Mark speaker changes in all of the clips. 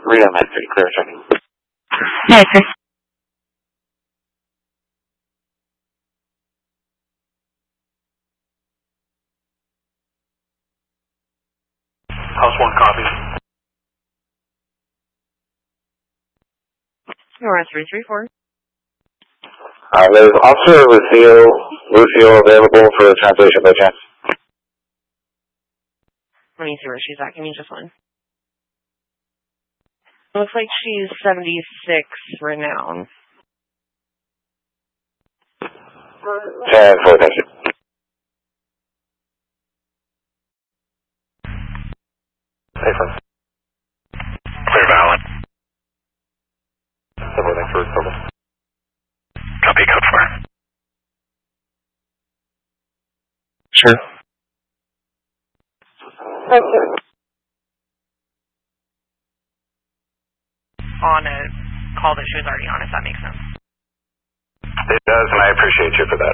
Speaker 1: Read on that pretty clear checking.
Speaker 2: Hey, Chris.
Speaker 1: House 1 copy.
Speaker 3: North 334.
Speaker 1: There's Officer Lucio available for translation by chance.
Speaker 3: Let me see where she's at. Give me just one. Looks like she's 76 renown.
Speaker 1: 10-4, thank you. Hey, friend. Clear Valid. 7, thanks for total. Copy, code 4. Sure.
Speaker 3: On a call that she was already on, if that makes sense.
Speaker 1: It does, and I appreciate you for that.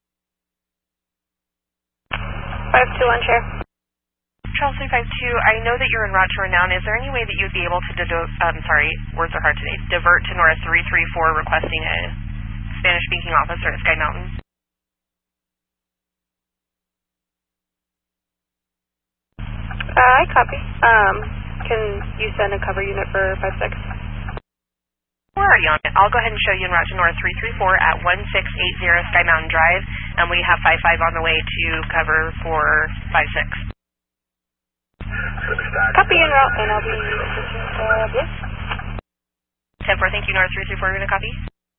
Speaker 4: 521, Chair.
Speaker 3: Charles 352, I know that you're en route to Renown. Is there any way that you'd be able to, words are hard today, divert to North 334 requesting a Spanish-speaking officer at Sky Mountain?
Speaker 4: I copy. Can you send a cover unit for 5-6?
Speaker 3: We're already on it. I'll go ahead and show you en route to North 334 at 1680 Sky Mountain Drive, and we have 55 on the way to cover for 5-6.
Speaker 4: Copy en route, and I'll be...
Speaker 3: 10-4, thank you, North 334, you're going to copy?